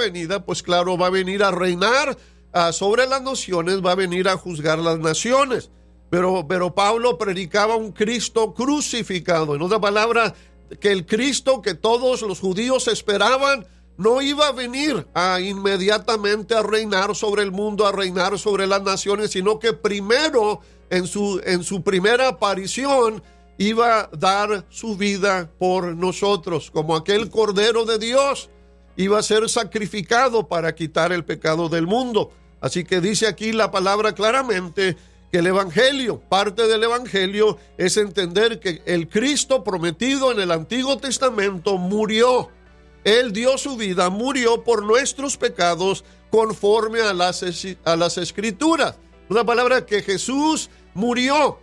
venida, pues claro, va a venir a reinar sobre las naciones, va a venir a juzgar las naciones. Pero Pablo predicaba un Cristo crucificado. En otra palabra, que el Cristo que todos los judíos esperaban no iba a venir inmediatamente a reinar sobre el mundo, a reinar sobre las naciones, sino que primero, en su primera aparición, iba a dar su vida por nosotros, como aquel Cordero de Dios, iba a ser sacrificado para quitar el pecado del mundo. Así que dice aquí la palabra claramente que el Evangelio, parte del Evangelio, es entender que el Cristo prometido en el Antiguo Testamento murió. Él dio su vida, murió por nuestros pecados conforme a las Escrituras. Una palabra que Jesús murió,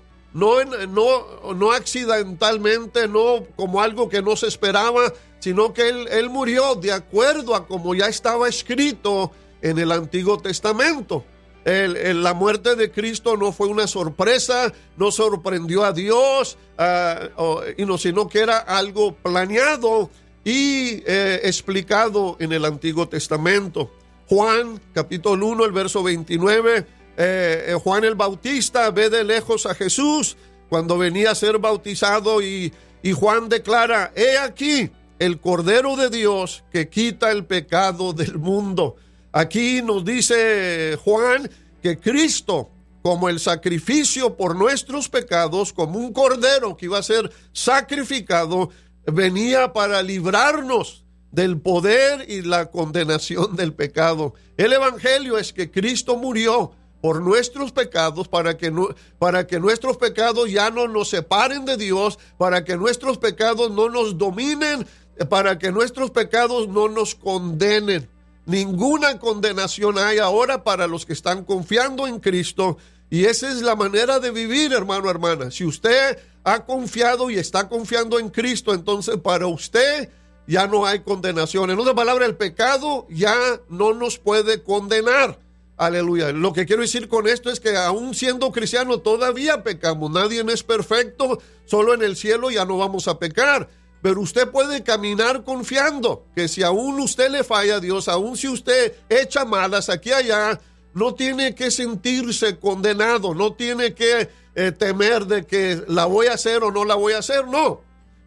no accidentalmente, no como algo que no se esperaba, sino que Él murió de acuerdo a como ya estaba escrito en el Antiguo Testamento. La muerte de Cristo no fue una sorpresa, no sorprendió a Dios, sino que era algo planeado y explicado en el Antiguo Testamento. Juan, capítulo 1, el verso 29, Juan el Bautista ve de lejos a Jesús cuando venía a ser bautizado y Juan declara: he aquí el Cordero de Dios que quita el pecado del mundo. Aquí nos dice Juan que Cristo, como el sacrificio por nuestros pecados, como un cordero que iba a ser sacrificado, venía para librarnos del poder y la condenación del pecado. El Evangelio es que Cristo murió por nuestros pecados para que nuestros pecados ya no nos separen de Dios, para que nuestros pecados no nos dominen, para que nuestros pecados no nos condenen. Ninguna condenación hay ahora para los que están confiando en Cristo, y esa es la manera de vivir, hermano, hermana. Si usted ha confiado y está confiando en Cristo, entonces para usted ya no hay condenación. En otra palabra, el pecado ya no nos puede condenar. Aleluya. Lo que quiero decir con esto es que aún siendo cristiano todavía pecamos. Nadie es perfecto, solo en el cielo ya no vamos a pecar. Pero usted puede caminar confiando que si aún usted le falla a Dios, aún si usted echa malas aquí y allá, no tiene que sentirse condenado, no tiene que temer de que la voy a hacer o no la voy a hacer. No,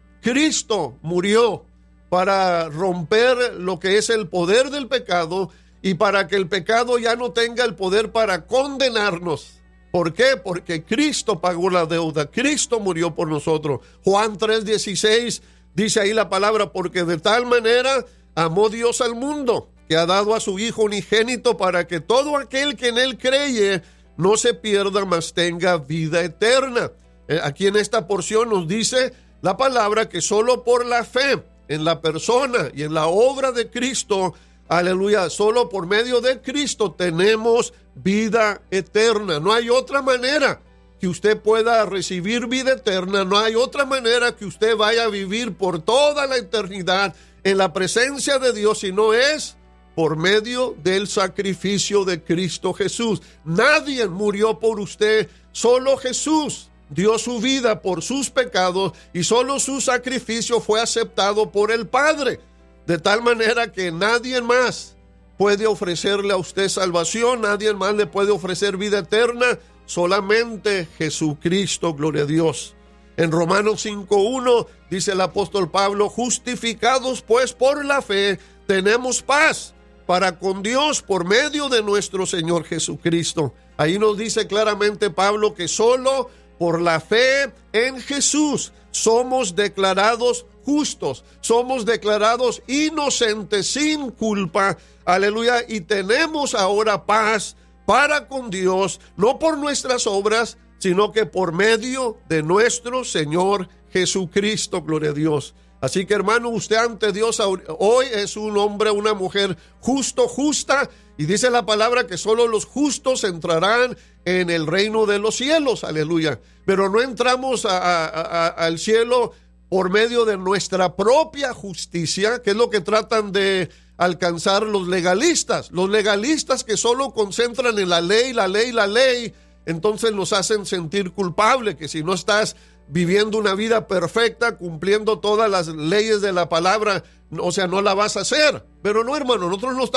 Cristo murió para romper lo que es el poder del pecado y para que el pecado ya no tenga el poder para condenarnos. ¿Por qué? Porque Cristo pagó la deuda, Cristo murió por nosotros. Juan 3:16 dice ahí la palabra: porque de tal manera amó Dios al mundo, que ha dado a su Hijo unigénito, para que todo aquel que en Él creye no se pierda, mas tenga vida eterna. Aquí en esta porción nos dice la palabra que solo por la fe en la persona y en la obra de Cristo, aleluya, solo por medio de Cristo tenemos vida eterna. No hay otra manera que usted pueda recibir vida eterna, no hay otra manera que usted vaya a vivir por toda la eternidad en la presencia de Dios, si no es por medio del sacrificio de Cristo Jesús. Nadie murió por usted, solo Jesús dio su vida por sus pecados y solo su sacrificio fue aceptado por el Padre, de tal manera que nadie más puede ofrecerle a usted salvación, nadie más le puede ofrecer vida eterna, solamente Jesucristo, gloria a Dios. En Romanos 5:1 dice el apóstol Pablo: justificados pues por la fe, tenemos paz para con Dios por medio de nuestro Señor Jesucristo. Ahí nos dice claramente Pablo que solo por la fe en Jesús somos declarados justos, somos declarados inocentes, sin culpa, aleluya, y tenemos ahora paz para con Dios, no por nuestras obras, sino que por medio de nuestro Señor Jesucristo, gloria a Dios. Así que, hermano, usted ante Dios hoy es un hombre, una mujer justo, justa, y dice la palabra que solo los justos entrarán en el reino de los cielos, aleluya. Pero no entramos al cielo por medio de nuestra propia justicia, que es lo que tratan de alcanzar los legalistas que solo concentran en la ley, la ley, la ley. Entonces nos hacen sentir culpables, que si no estás viviendo una vida perfecta, cumpliendo todas las leyes de la palabra, o sea, no la vas a hacer. Pero no, hermano, nosotros no estamos